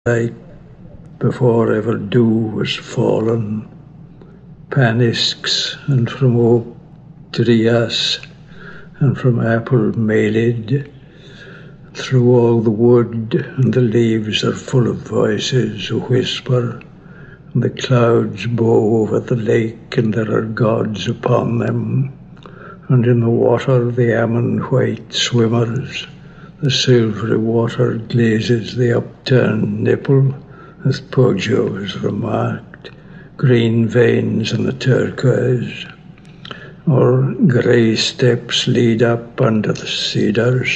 night before ever dew was fallen, panisks and from oak Trias and from apple melid, through all the wood, and the leaves are full of voices who whisper, and the clouds bow over the lake, and there are gods upon them, and in the water the almond white swimmers. The silvery water glazes the upturned nipple, as Poggio has remarked, green veins in the turquoise, or grey steps lead up under the cedars.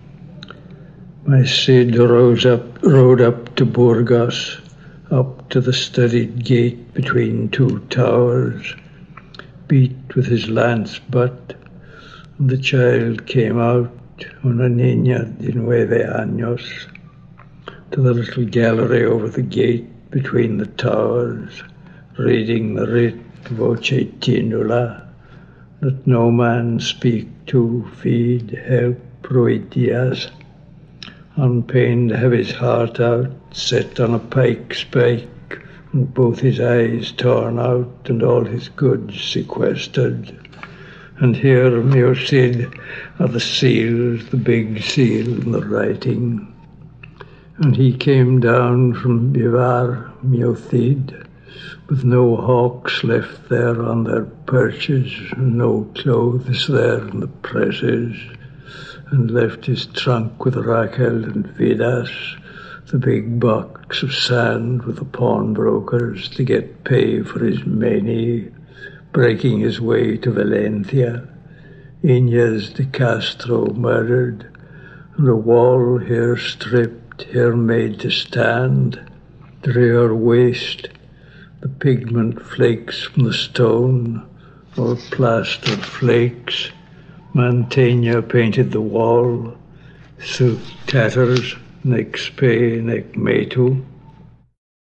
My Cid rode up to Burgos, up to the studded gate between two towers, beat with his lance butt, and the child came out, una niña de 9 años, to the little gallery over the gate between the towers, reading the writ voce tinula, that no man speak to, feed, help, proitias, on pain to have his heart out, set on a pike spike, and both his eyes torn out, and all his goods sequestered. And here, mio Cid, are the seals, the big seal and the writing. And he came down from Bivar, mio Cid, with no hawks left there on their perches, and no clothes there in the presses, and left his trunk with Raquel and Vidas, the big box of sand with the pawnbrokers to get pay for his many, breaking his way to Valencia, Inez de Castro murdered, and a wall here stripped, here made to stand, drear waste, the pigment flakes from the stone, or plaster flakes. Mantegna painted the wall, silk tatters, nec spe, nec metu,